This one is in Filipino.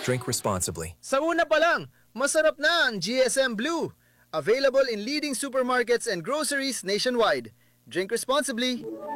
Drink responsibly. Sa una pa lang, masarap na ang GSM Blue. Available in leading supermarkets and groceries nationwide. Drink responsibly.